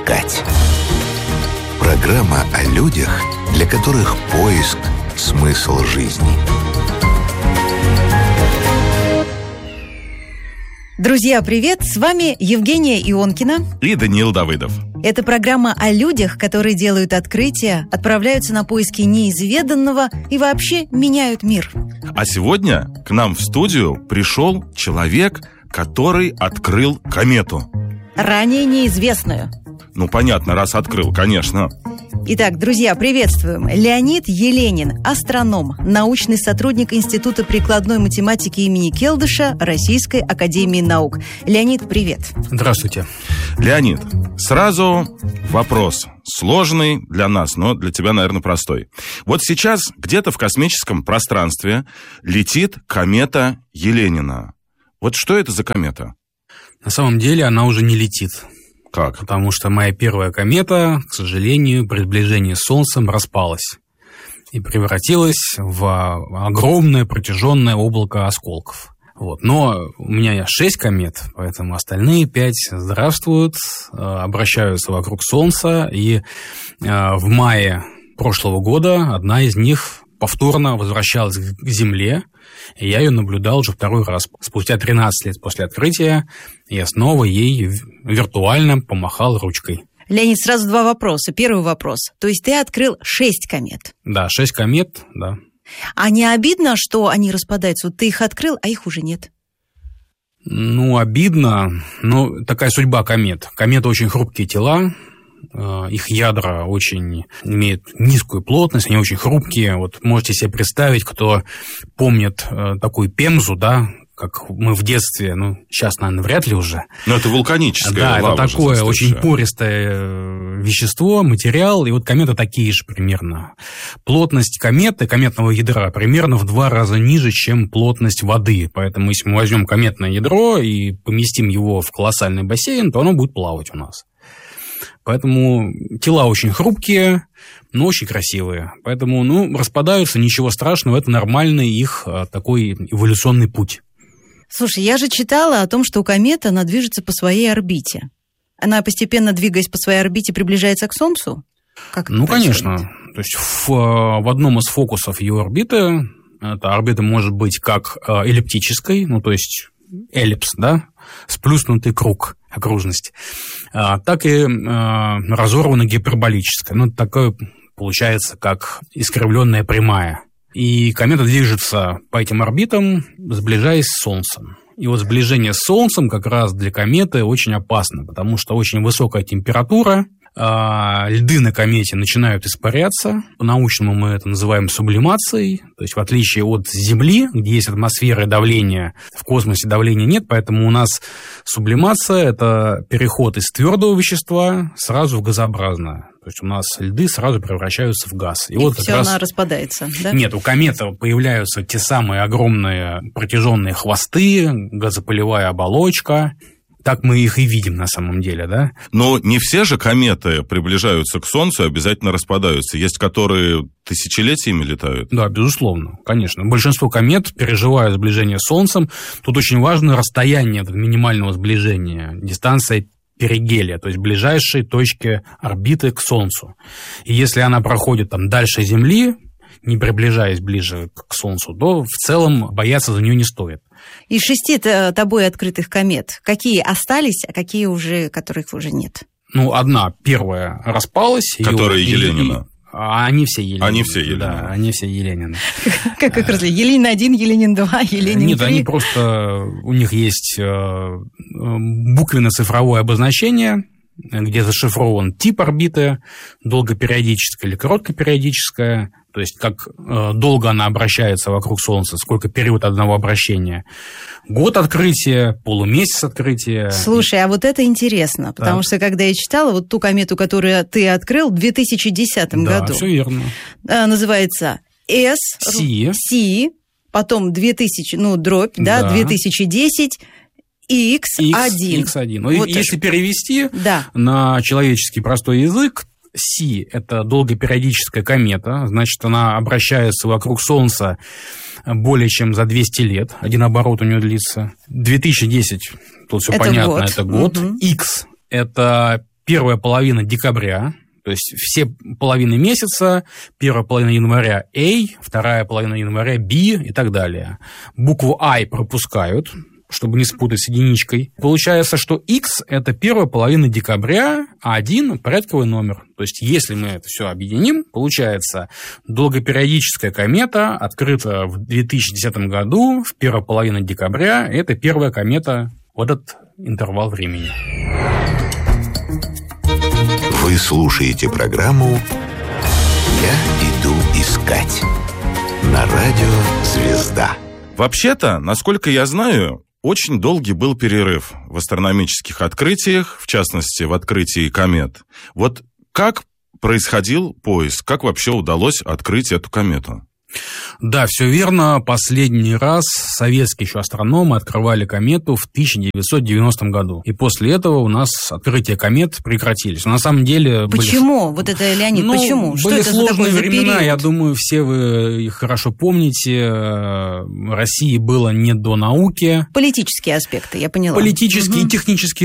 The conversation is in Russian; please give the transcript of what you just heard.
искать. Программа о людях, для которых поиск – смысл жизни. Друзья, привет! С вами Евгения Ионкина и Даниил Давыдов. Это программа о людях, которые делают открытия, отправляются на поиски неизведанного и вообще меняют мир. А сегодня к нам в студию пришел человек, который открыл комету. Ранее неизвестную. Ну, понятно, раз открыл, конечно. Итак, друзья, приветствуем. Леонид Еленин, астроном, научный сотрудник Института прикладной математики имени Келдыша Российской академии наук. Леонид, привет. Здравствуйте. Леонид, сразу вопрос. Сложный для нас, но для тебя, наверное, простой. Вот сейчас где-то в космическом пространстве летит комета Еленина. Вот что это за комета? На самом деле она уже не летит. Как? Потому что моя первая комета, к сожалению, при сближении с Солнцем распалась и превратилась в огромное протяженное облако осколков. Вот. Но у меня 6 комет, поэтому остальные 5 здравствуют, обращаются вокруг Солнца, и в мае прошлого года одна из них повторно возвращалась к Земле, и я ее наблюдал уже второй раз. Спустя 13 лет после открытия я снова ей виртуально помахал ручкой. Леонид, сразу 2 вопроса. Первый вопрос. То есть ты открыл 6 комет? Да, 6 комет, да. А не обидно, что они распадаются? Вот ты их открыл, а их уже нет? Ну, обидно, но такая судьба комет. Кометы очень хрупкие тела. Их ядра очень имеют низкую плотность, они очень хрупкие. Вот можете себе представить, кто помнит такую Пемзу, да, как мы в детстве, ну, сейчас, наверное, вряд ли уже. Но это вулканическое. Да, это такое очень пористое вещество, материал, и вот кометы такие же примерно. Плотность кометы, кометного ядра, примерно в 2 раза ниже, чем плотность воды. Поэтому, если мы возьмем кометное ядро и поместим его в колоссальный бассейн, то оно будет плавать у нас. Поэтому тела очень хрупкие, но очень красивые. Поэтому, распадаются, ничего страшного, это нормальный их такой эволюционный путь. Слушай, я же читала о том, что комета, она движется по своей орбите. Она, постепенно двигаясь по своей орбите, приближается к Солнцу? Как это происходит? Конечно. То есть в одном из фокусов ее орбиты, эта орбита может быть как эллиптической, то есть эллипс, да, сплюснутый круг, окружность, так и разорванно гиперболическая. Такое получается, как искривленная прямая. И комета движется по этим орбитам, сближаясь с Солнцем. И вот сближение с Солнцем как раз для кометы очень опасно, потому что очень высокая температура, льды на комете начинают испаряться. По-научному мы это называем сублимацией. То есть в отличие от Земли, где есть атмосфера и давление, в космосе давления нет, поэтому у нас сублимация – это переход из твердого вещества сразу в газообразное. То есть у нас льды сразу превращаются в газ. И вот все она распадается, да? Нет, у кометы появляются те самые огромные протяженные хвосты, газопылевая оболочка. Так мы их и видим на самом деле, да? Но не все же кометы приближаются к Солнцу и обязательно распадаются. Есть, которые тысячелетиями летают. Да, безусловно, конечно. Большинство комет переживают сближение с Солнцем. Тут очень важно расстояние минимального сближения, дистанция перигелия, то есть ближайшей точки орбиты к Солнцу. И если она проходит дальше Земли, не приближаясь ближе к Солнцу, то в целом бояться за нее не стоит. Из 6 тобой открытых комет какие остались, а какие уже, которых уже нет? Одна, первая, распалась. Которая Еленина. Они все Еленины. Они все Еленины. Да, они все Еленины. Как их разделили? Еленин-1, Еленин-2, Еленин-3? Нет, они просто... У них есть буквенно-цифровое обозначение, где зашифрован тип орбиты, долгопериодическая или короткопериодическая, то есть как долго она обращается вокруг Солнца, сколько период одного обращения. Год открытия, полумесяц открытия. Слушай, а вот это интересно, потому что когда я читала вот ту комету, которую ты открыл в 2010 году. Да, все верно. Называется Си, потом 2000, дробь, да, 2010, X1. X1. Вот если перевести на человеческий простой язык, Си – это долгопериодическая комета, значит, она обращается вокруг Солнца более чем за 200 лет, один оборот у нее длится. 2010, тут все понятно, это год. X – это первая половина декабря, то есть все половины месяца, первая половина января A, вторая половина января B и так далее. Букву I пропускают, чтобы не спутать с единичкой. Получается, что X – это первая половина декабря, а 1 – порядковый номер. То есть, если мы это все объединим, получается, долгопериодическая комета открыта в 2010 году, в первой половине декабря. Это первая комета в этот интервал времени. Вы слушаете программу «Я иду искать» на радио «Звезда». Вообще-то, насколько я знаю, очень долгий был перерыв в астрономических открытиях, в частности, в открытии комет. Вот как происходил поиск? Как вообще удалось открыть эту комету? Да, все верно. Последний раз советские еще астрономы открывали комету в 1990 году. И после этого у нас открытия комет прекратились. Но на самом деле... Почему? Вот это, Леонид, почему? Что были это сложные за времена, период? я думаю, все вы их хорошо помните. России было не до науки. Политические аспекты, я поняла. Политические и технические